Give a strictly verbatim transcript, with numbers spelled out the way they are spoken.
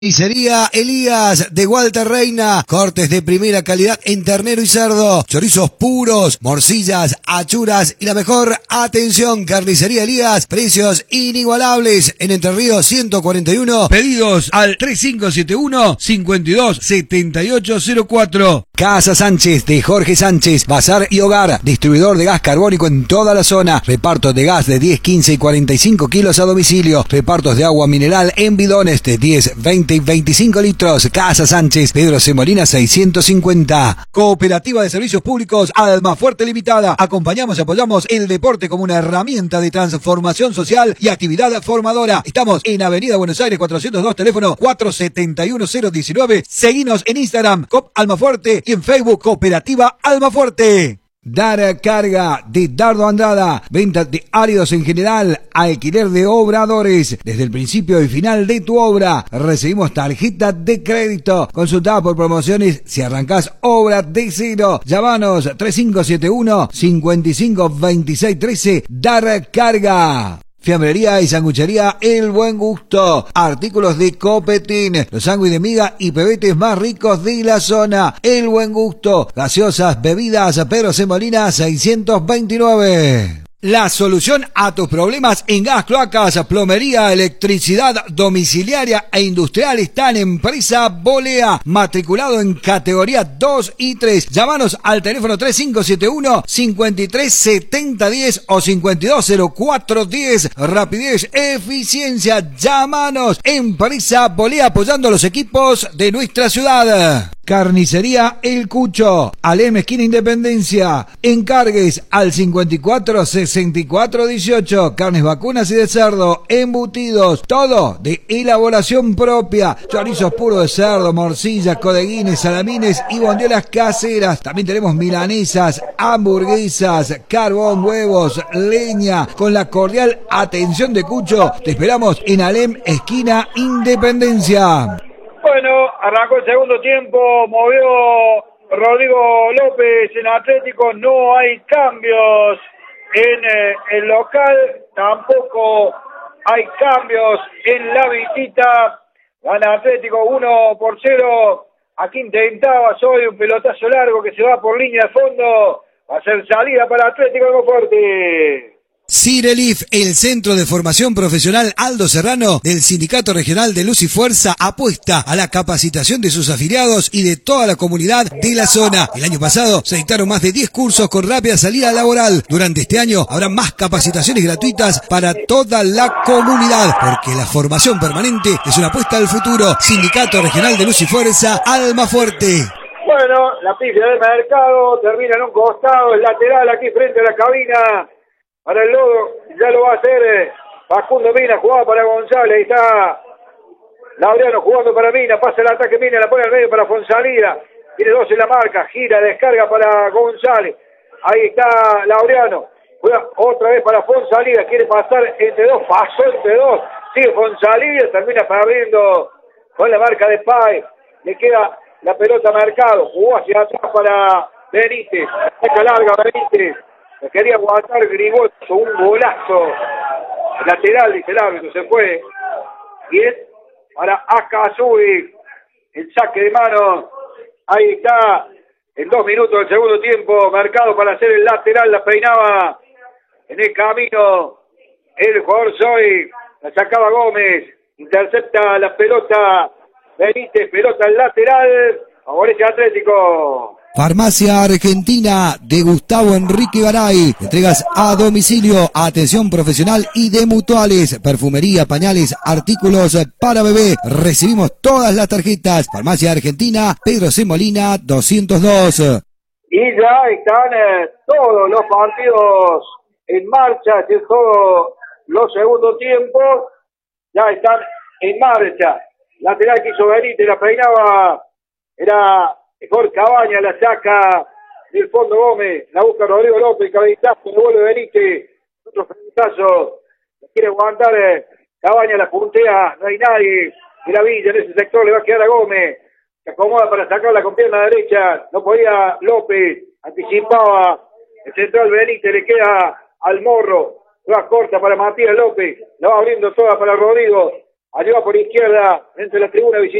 Carnicería Elías de Walter Reina, cortes de primera calidad en ternero y cerdo, chorizos puros, morcillas, achuras y la mejor atención. Carnicería Elías, precios inigualables en Entre Ríos ciento cuarenta y uno, pedidos al tres cinco siete uno, cinco dos siete ocho cero cuatro. Casa Sánchez de Jorge Sánchez, bazar y hogar, distribuidor de gas carbónico en toda la zona, repartos de gas de diez, quince y cuarenta y cinco kilos a domicilio, repartos de agua mineral en bidones de diez, veinte y veinticinco litros. Casa Sánchez, Pedro C. Molina seiscientos cincuenta. Cooperativa de Servicios Públicos Almafuerte Limitada. Acompañamos y apoyamos el deporte como una herramienta de transformación social y actividad formadora. Estamos en Avenida Buenos Aires cuatrocientos dos, teléfono cuatro siete uno cero uno nueve. Seguinos en Instagram, Cop Almafuerte, y en Facebook, Cooperativa Almafuerte. Dar Carga de Dardo Andrada, venta de áridos en general, alquiler de obradores, desde el principio y final de tu obra, recibimos tarjeta de crédito, consultada por promociones si arrancás obra de cero, llamanos tres cinco siete uno, cinco cinco dos seis uno tres. Dar Carga. Fiambrería y sanguchería El Buen Gusto. Artículos de Copetín, los sándwiches de miga y pebetes más ricos de la zona. El Buen Gusto. Gaseosas, bebidas, Pedro C. Molina seiscientos veintinueve. La solución a tus problemas en gas, cloacas, plomería, electricidad domiciliaria e industrial está en Empresa Bolea, matriculado en categoría dos y tres. Llámanos al teléfono tres cinco siete uno, cinco tres siete cero uno cero o cinco dos cero cuatro uno cero. Rapidez, eficiencia. Llámanos. Empresa Bolea, apoyando a los equipos de nuestra ciudad. Carnicería El Cucho, Alem esquina Independencia. Encargues al cincuenta y cuatro sesenta y cuatro dieciocho. Carnes vacunas y de cerdo, embutidos, todo de elaboración propia. Chorizos puros de cerdo, morcillas, codeguines, salamines y bondiolas caseras. También tenemos milanesas, hamburguesas, carbón, huevos, leña. Con la cordial atención de Cucho, te esperamos en Alem esquina Independencia. Bueno, arrancó el segundo tiempo, movió Rodrigo López en Atlético, no hay cambios en eh, el local, tampoco hay cambios en la visita. Gana Atlético uno por cero, aquí intentaba Soy un pelotazo largo que se va por línea de fondo, va a ser salida para Atlético Almafuerte. Cirelif, el centro de formación profesional Aldo Serrano del Sindicato Regional de Luz y Fuerza, apuesta a la capacitación de sus afiliados y de toda la comunidad de la zona. El año pasado se dictaron más de diez cursos con rápida salida laboral. Durante este año habrá más capacitaciones gratuitas para toda la comunidad, porque la formación permanente es una apuesta al futuro. Sindicato Regional de Luz y Fuerza, Almafuerte. Bueno, la pifia del mercado termina en un costado, el lateral aquí frente a la cabina. Para el lodo, ya lo va a hacer eh, Facundo Mina, jugaba para González, ahí está Laureano jugando para Mina, pasa el ataque Mina, la pone al medio para Fonsalida, tiene dos en la marca, gira, descarga para González, ahí está Laureano, juega otra vez para Fonsalida, quiere pasar entre dos, pasó entre dos, sigue Fonsalida, termina perdiendo con la marca de Páez, le queda la pelota Mercado, jugó hacia atrás para Benítez, saca larga Benítez, le quería aguantar Grigol, un golazo lateral, dice el árbitro, se fue. Bien, para Akazui, el saque de mano, ahí está, en dos minutos del segundo tiempo, Mercado para hacer el lateral, la peinaba en el camino, el jugador Soy, la sacaba Gómez, intercepta la pelota, Benítez, pelota al lateral, favorece Atlético. Farmacia Argentina de Gustavo Enrique Garay. Entregas a domicilio, atención profesional y de mutuales, perfumería, pañales, artículos para bebé. Recibimos todas las tarjetas. Farmacia Argentina, Pedro C. Molina doscientos dos. Y ya están eh, todos los partidos en marcha, este es todo los segundos tiempos. Ya están en marcha. Lateral que hizo Benítez, la peinaba, era mejor Cabaña, la saca del fondo Gómez, la busca Rodrigo López, cabezazo, le vuelve Benítez, otro cabezazo, quiere aguantar eh, Cabaña, la puntea, no hay nadie de la Villa en ese sector, le va a quedar a Gómez, se acomoda para sacarla con pierna derecha, no podía López, anticipaba el central Benítez, le queda al Morro, va corta para Matías López, la va abriendo toda para Rodrigo, allí va por izquierda, dentro de la tribuna visitante.